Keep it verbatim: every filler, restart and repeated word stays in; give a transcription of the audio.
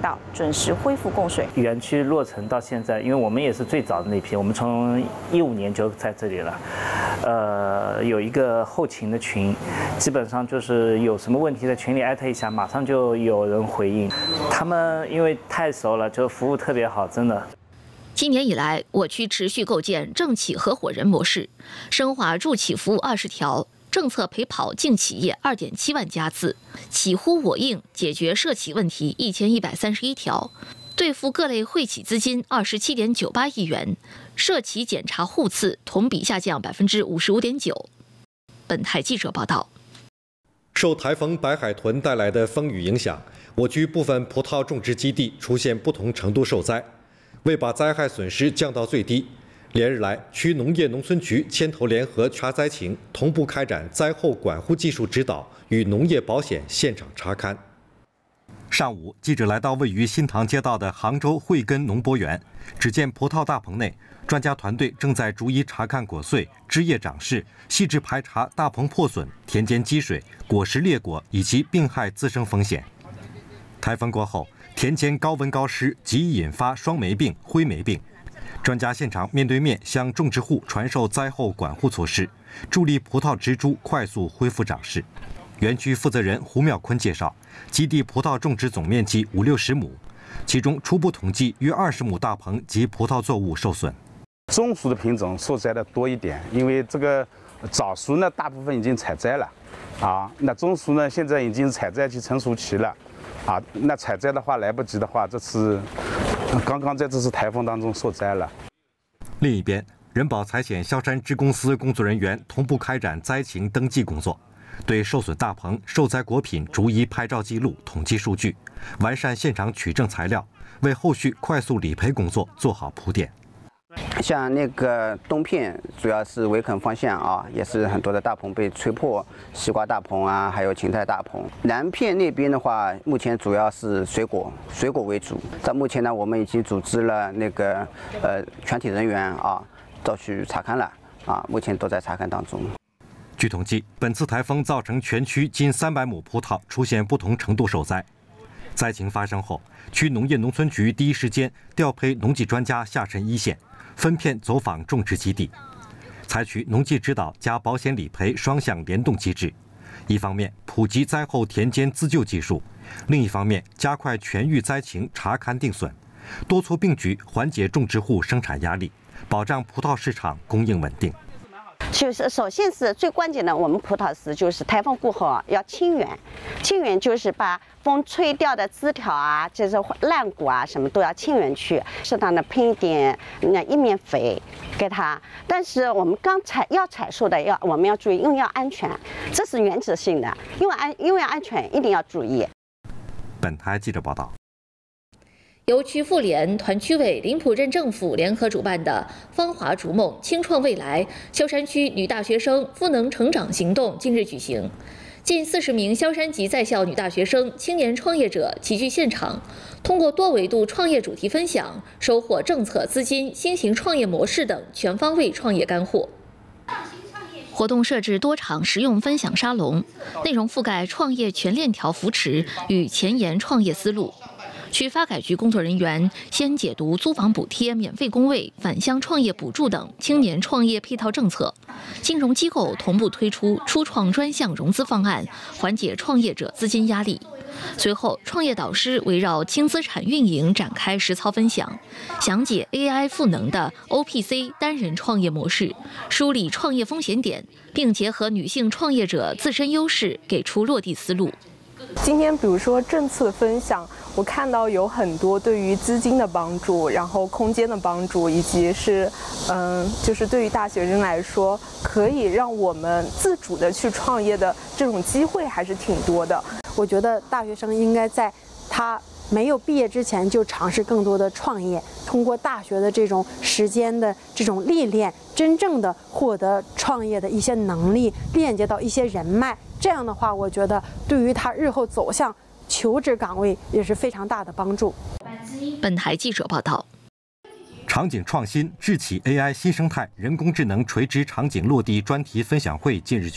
道，准时恢复供水。 园区落成到现在，因为我们也是最早的那批，我们从一五年就在这里了。呃，有一个后勤的群，基本上就是有什么问题在群里艾特一下，马上就有人回应。他们因为太熟了，就服务特别好，真的。 今年以来，我区持续构建政企合伙人模式，深化助企服务二十条。政策陪跑净企业二点七万家次，企呼我应解决涉企问题一千一百三十一条，兑付各类惠企资金二十七点九八亿元，涉企检查户次同比下降百分之五十五点九。本台记者报道。 受台风白海豚带来的风雨影响，我区部分葡萄种植基地出现不同程度受灾。为把灾害损失降到最低，连日来，区农业农村局牵头联合查灾情，同步开展灾后管护技术指导与农业保险现场查勘。上午，记者来到位于新塘街道的杭州惠根农博园，只见葡萄大棚内，专家团队正在逐一查看果穗、枝叶长势，细致排查大棚破损、田间积水、果实裂果以及病害滋生风险。台风过后，田间高温高湿极易引发霜霉病、灰霉病。专家现场面对面向种植户传授灾后管护措施，助力葡萄植株快速恢复长势。园区负责人胡妙坤介绍，基地葡萄种植总面积五六十亩，其中初步统计约二十亩大棚及葡萄作物受损。 中熟的品种受灾的多一点，因为这个早熟呢大部分已经采摘了，啊，那中熟呢现在已经采摘期成熟期了，啊，那采摘的话来不及的话，这次。刚刚在这次台风当中受灾了。 另一边，人保财险萧山支公司工作人员同步开展灾情登记工作，对受损大棚、受灾果品逐一拍照记录、统计数据，完善现场取证材料，为后续快速理赔工作做好铺垫。 像那个东片主要是围垦方向啊，也是很多的大棚被吹破，西瓜大棚啊，还有芹菜大棚。南片那边的话，目前主要是水果，水果为主。在目前呢，我们已经组织了那个呃全体人员啊，都去查勘了啊，目前都在查勘当中。 据统计，本次台风造成全区近三百亩葡萄出现不同程度受灾。灾情发生后，区农业农村局第一时间调配农技专家下沉一线。分片走访种植基地，采取农技指导加保险理赔双向联动机制。一方面普及灾后田间自救技术，另一方面加快全域灾情查勘定损，多措并举缓解种植户生产压力，保障葡萄市场供应稳定。 就是首先是最关键的，我们葡萄是就是台风过后啊要清园，清园就是把风吹掉的枝条啊，就是烂果啊什么都要清园去，适当的喷一点那一面肥给它。但是我们刚采要采收的要我们要注意，因为要安全，这是原则性的，因为安因为安全一定要注意。 本台记者报道。 由区妇联、团区委、临浦镇政府联合主办的“芳华逐梦，轻创未来”萧山区女大学生赋能成长行动近日举行。近四十名萧山籍在校女大学生、青年创业者齐聚现场，通过多维度创业主题分享，收获政策、资金、新型创业模式等全方位创业干货。活动设置多场实用分享沙龙，内容覆盖创业全链条扶持与前沿创业思路。区发改局工作人员先解读租房补贴、免费工位、返乡创业补助等青年创业配套政策，金融机构同步推出初创专项融资方案，缓解创业者资金压力。随后，创业导师围绕轻资产运营展开实操分享，详解 A I 赋能的 O P C 单人创业模式，梳理创业风险点，并结合女性创业者自身优势，给出落地思路。 今天比如说政策分享，我看到有很多对于资金的帮助，然后空间的帮助，以及是嗯，就是对于大学生来说，可以让我们自主的去创业的这种机会还是挺多的。 我觉得大学生应该在他没有毕业之前就尝试更多的创业，通过大学的这种时间的这种历练，真正的获得创业的一些能力，链接到一些人脉。这样的话，我觉得对于他日后走向求职岗位也是非常大的帮助。 本台记者报道。 场景创新、智企 A I 新生态人工智能垂直场景落地专题分享会近日举